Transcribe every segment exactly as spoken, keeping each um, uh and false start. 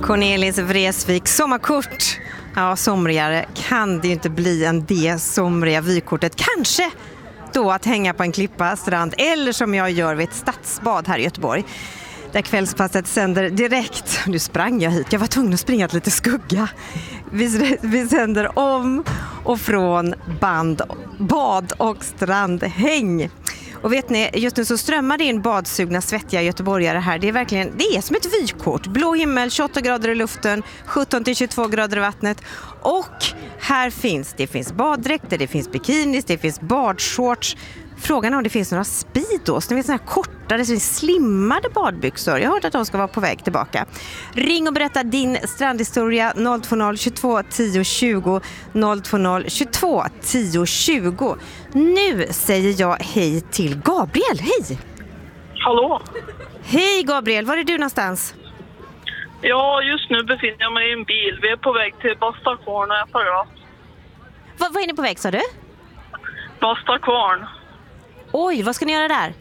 Cornelis Vreeswijk, sommarkort. Ja, somrigare kan det ju inte bli än det somriga vykortet. Kanske då att hänga på en klippa, strand eller som jag gör vid ett stadsbad här i Göteborg. Där kvällspasset sänder direkt. Nu sprang jag hit. Jag var tvungen att springa till lite skugga. Vi, vi sänder om och från band, bad och strandhäng. Och vet ni, just nu så strömmar det in badsugna, svettiga göteborgare här. Det är verkligen, det är som ett vykort. Blå himmel, tjugoåtta grader i luften, sjutton till tjugotvå grader i vattnet. Och här finns, det finns baddräkter, det finns bikinis, det finns badshorts. Frågan är om det finns några speedos, ni vet såna här kortare, slimmade badbyxor. Jag har hört att de ska vara på väg tillbaka. Ring och berätta din strandhistoria noll två noll tjugotvå tio tjugo noll två noll tjugotvå tio tjugo. Nu säger jag hej till Gabriel. Hej! Hallå? Hej Gabriel, var är du någonstans? Ja, just nu befinner jag mig i en bil. Vi är på väg till Bastakvarn och äta glass. Va, vad är ni på väg, sa du? Bastakvarn. Oj, vad ska ni göra där?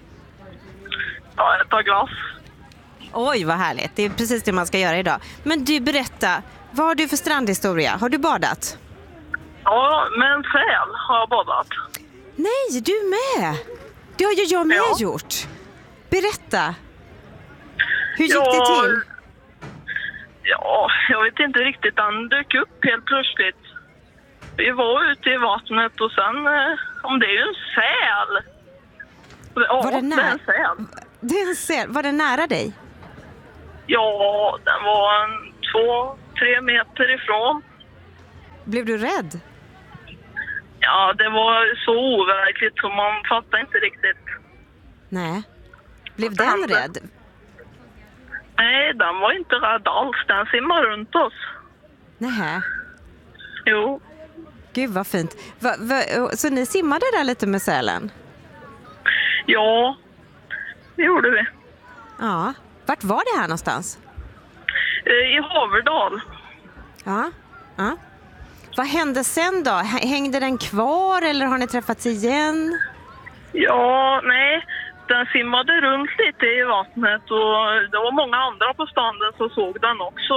Ja, äta glass. Oj, vad härligt. Det är precis det man ska göra idag. Men du, berätta, vad har du för strandhistoria? Har du badat? Ja, med en säl har jag badat. Nej, du med! Det har ju jag med Ja. gjort. Berätta. Hur gick Ja, det till? Ja, jag vet inte riktigt. Den dök upp helt plötsligt. Vi var ute i vattnet och sen, eh, om det är ju en säl. Ja, Var det det nära? är en säl. Det är en säl. Var den nära dig? Ja, den var en två, tre meter ifrån. Blev du rädd? Ja, det var så overkligt så man fattar inte riktigt. Nej. Blev Vad den hände? rädd? Nej, den var inte rädd alls. Den simmar runt oss. Nej. Jo. Gud vad fint. Va, va, så ni simmade där lite med sälen? Ja, det gjorde vi. Ja. Vart var det här någonstans? Eh, I Haverdal. Ja. Ja. Vad hände sen då? H- Hängde den kvar eller har ni träffats igen? Ja, nej. Den simmade runt lite i vattnet och det var många andra på stranden som såg den också.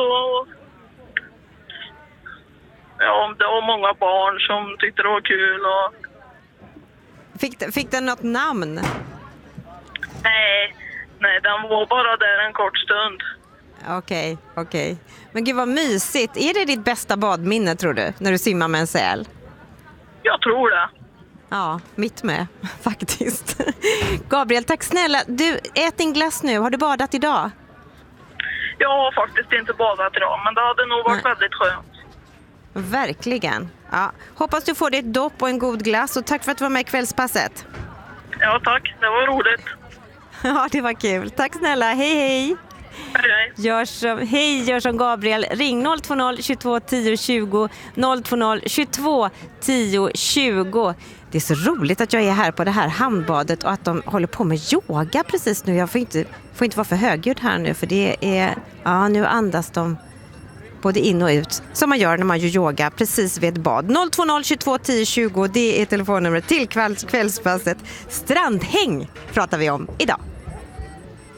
Ja, det var många barn som tyckte det var kul och... Fick, fick den något namn? Nej, nej, den var bara där en kort stund. Okej, okej. Men gud vad mysigt. Är det ditt bästa badminne tror du? När du simmar med en säl? Jag tror det. Ja, mitt med faktiskt. Gabriel, tack snälla. Du, ät din glass nu. Har du badat idag? Jag har faktiskt inte badat idag, men det hade nog varit Nej. väldigt skönt. Verkligen. Ja, hoppas du får ditt dopp och en god glass. Och tack för att du var med i kvällspasset. Ja, tack. Det var roligt. Ja, det var kul. Tack snälla. Hej, hej. Hej, hej. Gör som, hej, gör som Gabriel. Ring noll två noll tjugotvå tio tjugo noll två noll tjugotvå tio tjugo. Det är så roligt att jag är här på det här hamnbadet och att de håller på med yoga precis nu. Jag får inte, får inte vara för högljudd här nu för det är, ja nu andas de både in och ut som man gör när man gör yoga precis vid ett bad. noll två noll tjugotvå tio tjugo, det är telefonnumret till kvälls, kvällspasset. Strandhäng pratar vi om idag.